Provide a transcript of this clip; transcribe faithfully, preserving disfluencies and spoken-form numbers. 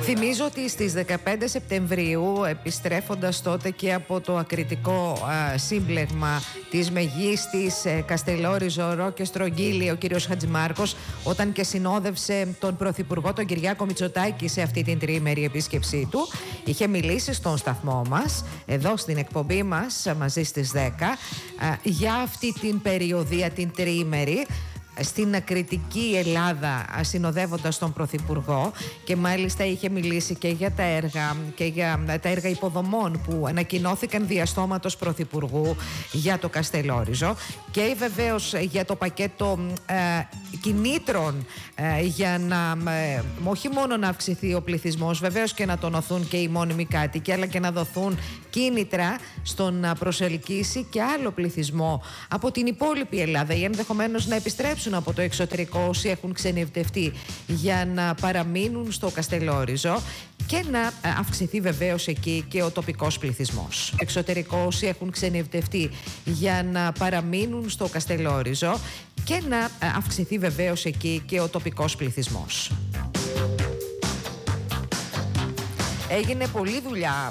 Θυμίζω ότι στις δεκαπέντε Σεπτεμβρίου, επιστρέφοντας τότε και από το ακριτικό α, σύμπλεγμα της μεγίστης ε, Καστελόριζο Ρόκε Στρογγύλη, ο κύριος Χατζημάρκος, όταν και συνόδευσε τον Πρωθυπουργό τον Κυριάκο Μητσοτάκη σε αυτή την τριήμερη επίσκεψή του, είχε μιλήσει στον σταθμό μας, εδώ στην εκπομπή μας, μαζί στις δέκα, α, για αυτή την περιοδία, την τριήμερη, στην ακριτική Ελλάδα, συνοδεύοντας τον Πρωθυπουργό, και μάλιστα είχε μιλήσει και για τα έργα και για τα έργα υποδομών που ανακοινώθηκαν διαστόματος Πρωθυπουργού για το Καστελόριζο, και βεβαίως για το πακέτο ε, κινήτρων ε, για να ε, όχι μόνο να αυξηθεί ο πληθυσμός, βεβαίως και να τονωθούν και οι μόνιμοι κάτοικοι, αλλά και να δοθούν κίνητρα στο να προσελκύσει και άλλο πληθυσμό από την υπόλοιπη Ελλάδα, ή ενδεχομένως να επιστρέψουν από το εξωτερικό όσοι έχουν ξενιτευτεί για να παραμείνουν στο Καστελόριζο, και να αυξηθεί βεβαίως εκεί και ο τοπικός πληθυσμός. Εξωτερικό όσοι έχουν ξενιτευτεί για να παραμείνουν στο Καστελόριζο, και να αυξηθεί βεβαίως εκεί και ο τοπικός πληθυσμός. Έγινε πολλή δουλειά